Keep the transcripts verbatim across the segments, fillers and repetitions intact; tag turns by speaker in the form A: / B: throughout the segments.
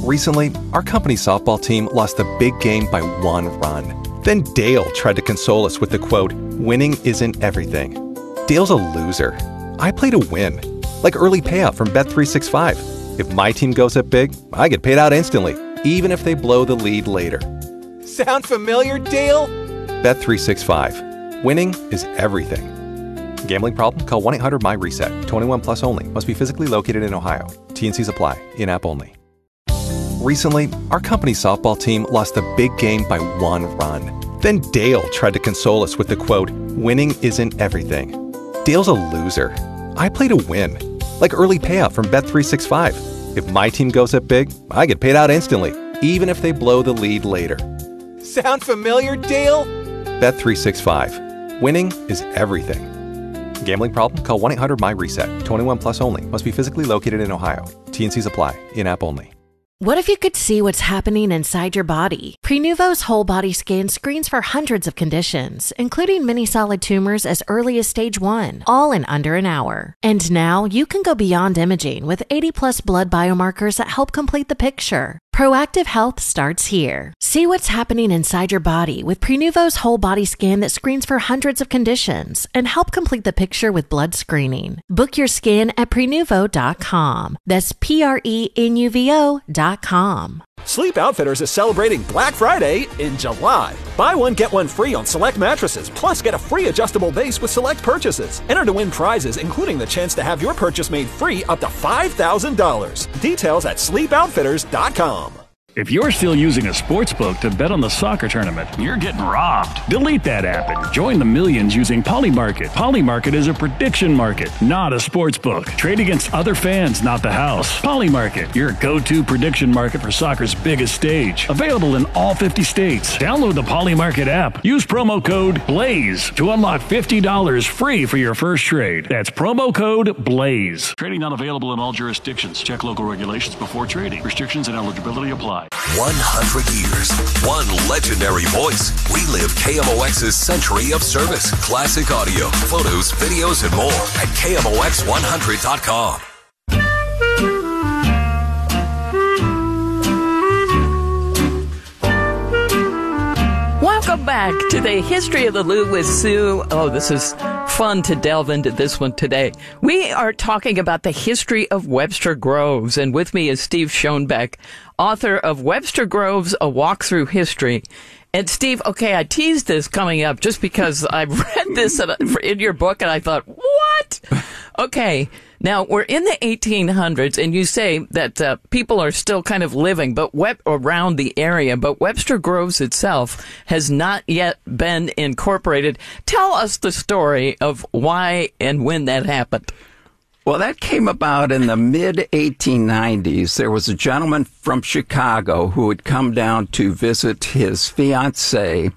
A: Recently, our company softball team lost a big game by one run. Then Dale tried to console us with the quote, "Winning isn't everything." Dale's a loser. I play to win. Like early payout from Bet three sixty-five. If my team goes up big, I get paid out instantly, even if they blow the lead later. Sound familiar, Dale? Bet three sixty-five. Winning is everything. Gambling problem? Call one eight hundred M Y RESET. twenty-one plus only. Must be physically located in Ohio. T and Cs apply. In-app only. Recently, our company softball team lost a big game by one run. Then Dale tried to console us with the quote, "Winning isn't everything." Dale's a loser. I play to win. Like early payout from Bet three sixty-five. If my team goes up big, I get paid out instantly, even if they blow the lead later. Sound familiar, Dale? Bet three sixty-five. Winning is everything. Gambling problem? Call one eight hundred M Y RESET. twenty-one plus only. Must be physically located in Ohio. T and Cs apply. In-app only.
B: What if you could see what's happening inside your body? Prenuvo's whole body scan screens for hundreds of conditions, including many solid tumors as early as stage one, all in under an hour. And now you can go beyond imaging with eighty plus blood biomarkers that help complete the picture. Proactive health starts here. See what's happening inside your body with Prenuvo's whole body scan that screens for hundreds of conditions and help complete the picture with blood screening. Book your scan at Prenuvo dot com. That's P R E N U V O dot com.
C: Sleep Outfitters is celebrating Black Friday in July. Buy one, get one free on select mattresses, plus get a free adjustable base with select purchases. Enter to win prizes, including the chance to have your purchase made free up to five thousand dollars. Details at Sleep Outfitters dot com.
D: If you're still using a sportsbook to bet on the soccer tournament, you're getting robbed. Delete that app and join the millions using Polymarket. Polymarket is a prediction market, not a sportsbook. Trade against other fans, not the house. Polymarket, your go-to prediction market for soccer's biggest stage. Available in all fifty states. Download the Polymarket app. Use promo code BLAZE to unlock fifty dollars free for your first trade. That's promo code BLAZE. Trading not available in all jurisdictions. Check local regulations before trading. Restrictions and eligibility apply.
E: one hundred years, one legendary voice. We live K M O X's century of service, classic audio, photos, videos, and more at K M O X one hundred dot com.
F: Welcome back to the History of the Lou with Sue. Oh, this is fun to delve into this one today. We are talking about the history of Webster Groves, and with me is Steve Schoenbeck, author of Webster Groves, A Walk Through History. And Steve, okay, I teased this coming up just because I read this in your book and I thought, what? Okay, now we're in the eighteen hundreds, and you say that uh, people are still kind of living but Web- around the area, but Webster Groves itself has not yet been incorporated. Tell us the story of why and when that happened.
G: Well, that came about in the mid eighteen nineties. There was a gentleman from Chicago who had come down to visit his fiancée.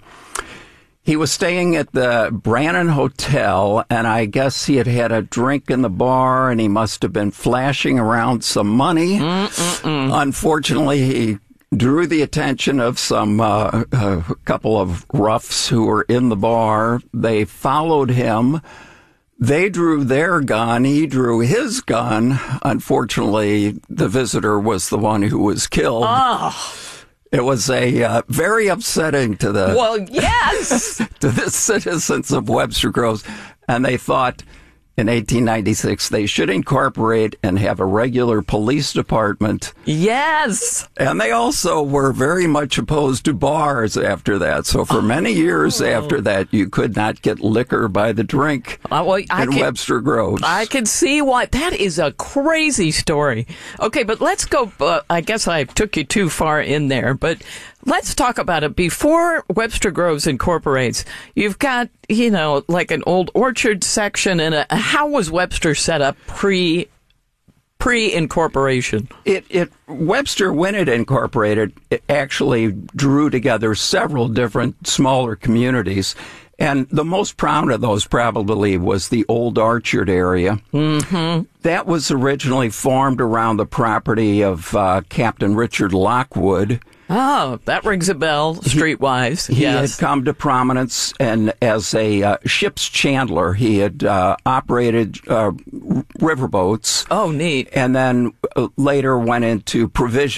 G: He was staying at the Brannan Hotel, and I guess he had had a drink in the bar, and he must have been flashing around some money. Mm-mm-mm. Unfortunately, he drew the attention of some uh, a couple of roughs who were in the bar. They followed him. They drew their gun. He drew his gun. Unfortunately, the visitor was the one who was killed.
F: Oh.
G: It was a uh, very upsetting to the
F: well, yes,
G: to the citizens of Webster Groves, and they thought in eighteen ninety-six they should incorporate and have a regular police department.
F: Yes,
G: and they also were very much opposed to bars after that. So for many years oh. after that, you could not get liquor by the drink uh, well, I in can, Webster Groves.
F: I can see why. That is a crazy story. Okay, but let's go. Uh, I guess I took you too far in there, but let's talk about it. Before Webster Groves incorporates, you've got, you know, like an old orchard section, and a, how was Webster set up pre pre-incorporation?
G: It, it Webster, when it incorporated, it actually drew together several different smaller communities. And the most prominent of those probably was the Old Orchard area.
F: Mm-hmm.
G: That was originally formed around the property of uh, Captain Richard Lockwood.
F: Oh, that rings a bell, streetwise.
G: He, he
F: yes.
G: had come to prominence, and as a uh, ship's chandler, he had uh, operated uh, riverboats.
F: Oh, neat.
G: And then uh, later went into provision